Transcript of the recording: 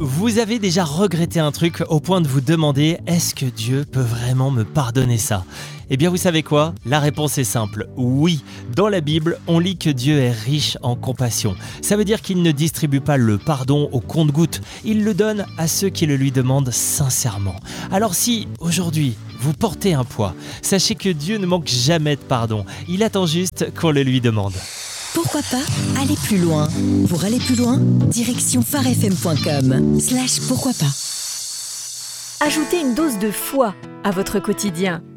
Vous avez déjà regretté un truc au point de vous demander « Est-ce que Dieu peut vraiment me pardonner ça ?» Eh bien vous savez quoi ? La réponse est simple, oui. Dans la Bible, on lit que Dieu est riche en compassion. Ça veut dire qu'il ne distribue pas le pardon au compte-gouttes. Il le donne à ceux qui le lui demandent sincèrement. Alors si, aujourd'hui, vous portez un poids, sachez que Dieu ne manque jamais de pardon. Il attend juste qu'on le lui demande. Pourquoi pas aller plus loin? Pour aller plus loin, direction pharefm.com/pourquoi pas. Ajoutez une dose de foi à votre quotidien.